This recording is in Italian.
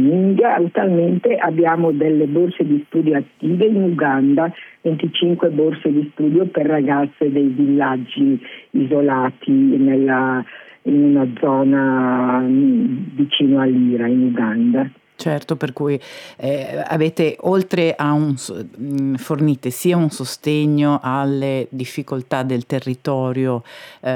training. Attualmente abbiamo delle borse di studio attive in Uganda, 25 borse di studio per ragazze dei villaggi isolati in una zona vicino all'Ira in Uganda. Certo, per cui avete, oltre a fornite sia un sostegno alle difficoltà del territorio